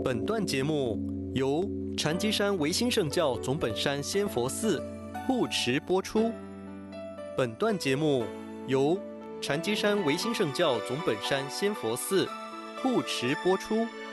本段节目由禅机山唯心圣教总本山仙佛寺护持播出。本段节目由禅机山唯心圣教总本山仙佛寺护持播出。